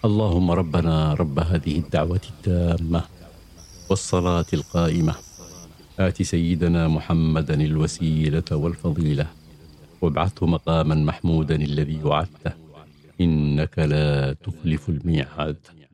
اللهم ربنا رب هذه الدعوة التامة والصلاة القائمة، آت سيدنا محمدا الوسيلة والفضيلة وابعثه مقاما محمودا الذي وعدته، إنك لا تخلف الميعاد.